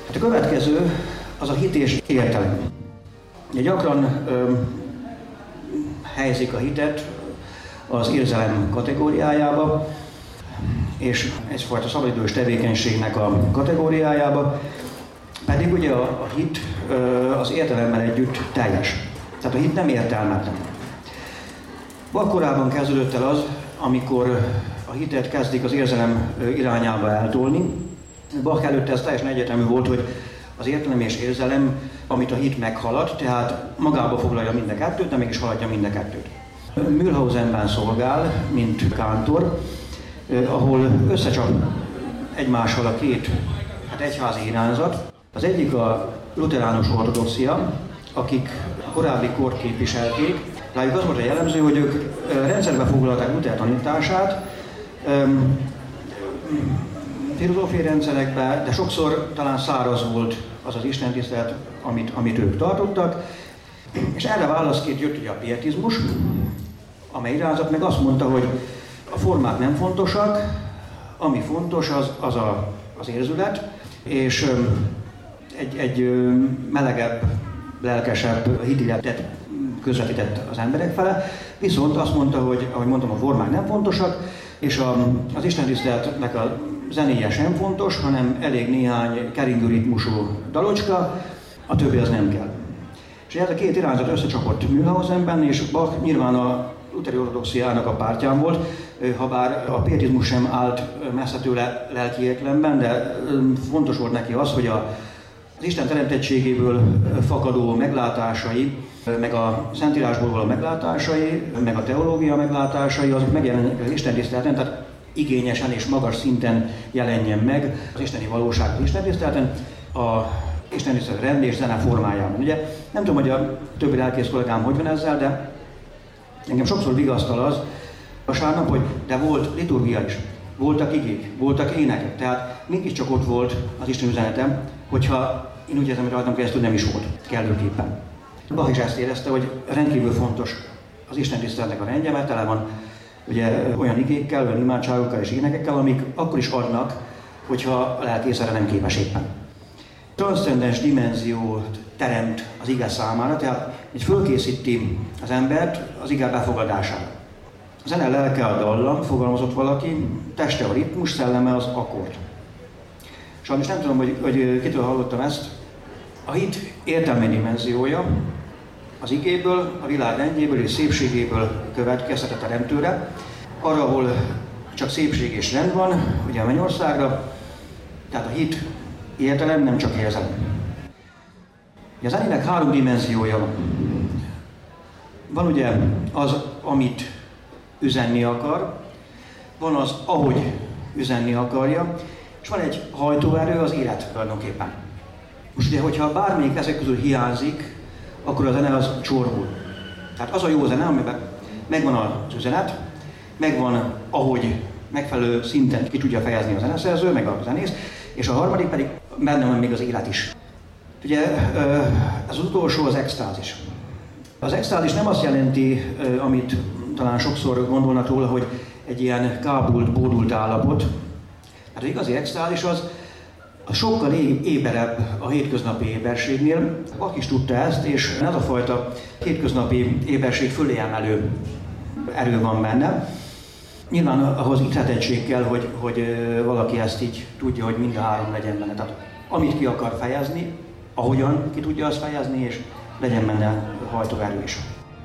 Hát a következő az a hit és értelem. Gyakran helyezik a hitet az érzelem kategóriájába, és egyfajta szabadidős tevékenységnek a kategóriájába, pedig ugye a hit az értelemmel együtt teljes. Tehát a hit nem értelmetlen. Vakkorában kezdődött el az, amikor a hitet kezdik az érzelem irányába eltolni. Bach előtte ez teljesen egyértelmű volt, hogy az értelem és érzelem, amit a hit meghalad, tehát magába foglalja mind a kettőt, de mégis haladja mind a kettőt. Mühlhausenben szolgál, mint kántor, ahol összecsap egymással a két egyházi irányzat. Az egyik a luteránus ortodoxia, akik a korábbi kort képviselték. Rájuk az volt a jellemző, hogy ők rendszerbe foglalták Luther tanítását, filozófiai rendszerekbe, de sokszor talán száraz volt az az istentisztelet, amit ők tartottak. És erre válaszként jött ugye a pietizmus, amely irányzat meg azt mondta, hogy a formák nem fontosak, ami fontos az érzület, és egy melegebb, lelkesebb hitéletet közvetített az emberek fele, viszont azt mondta, hogy, ahogy mondtam, a formák nem fontosak, és az istentiszteletnek a zenéje sem fontos, hanem elég néhány keringő ritmusú dalocska, a többi az nem kell. És ez a két irányzat összecsapott Mühlhausenben, és Bach nyilván a lutheri ortodoxiának a pártján volt, ha bár a pietizmus sem állt messze tőle lelki értelemben, de fontos volt neki az, hogy az Isten teremtettségéből fakadó meglátásai, meg a Szentírásból való meglátásai, meg a teológia meglátásai, azok megjelennek az istentiszteleten, tehát igényesen és magas szinten jelenjen meg az isteni valóság az istentiszteleten, a istentisztelet rend és zene formájában. Ugye nem tudom, hogy a többi lelkész kollégám hogy van ezzel, de engem sokszor vigasztal az vasárnap, hogy de volt liturgia is, voltak igék, voltak énekek, tehát mégiscsak ott volt az Isten üzenetem, hogyha én úgy érzem, hogy rajtam keresztül nem is volt kellőképpen. Bach is ezt érezte, hogy rendkívül fontos az istentiszteletnek a rendje, mert tele van ugye, olyan igékkel, olyan imádságokkal és énekekkel, amik akkor is adnak, hogyha a lelkész erre nem képes éppen. Transzcendens dimenziót teremt az ige számára, tehát így fölkészíti az embert az ige befogadására. A zene lelke a dallam, fogalmazott valaki, teste a ritmus, szelleme az akkord. Sajnos nem tudom, hogy kitől hallottam ezt. A hit értelmi dimenziója az igéből, a világ rendjéből és szépségéből következhet a teremtőre, arra, ahol csak szépség és rend van, ugye a mennyországra, tehát a hit értelem, nem csak érzelem. A zenének három dimenziója van. Van ugye az, amit üzenni akar, van az, ahogy üzenni akarja, és van egy hajtóerő, az élet tulajdonképpen. Most ugye, hogyha bármelyik ezek közül hiányzik, akkor a zene az csorbul. Tehát az a jó zene, amiben megvan az üzenet, megvan, ahogy megfelelő szinten ki tudja fejezni a zeneszerző, meg a zenész, és a harmadik pedig benne van még az élet is. Ugye ez az utolsó az extázis. Az extázis nem azt jelenti, amit talán sokszor gondolnak róla, hogy egy ilyen kábult, bódult állapot. Hát az igazi extázis az sokkal éberebb a hétköznapi éberségnél. Bach is tudta ezt, és ez a fajta hétköznapi éberség fölé emelő erő van benne. Nyilván ahhoz ihletettség kell, hogy valaki ezt így tudja, hogy mind a három legyen benne. Tehát amit ki akar fejezni, ahogyan ki tudja azt fejezni, és legyen benne hajtóerő is.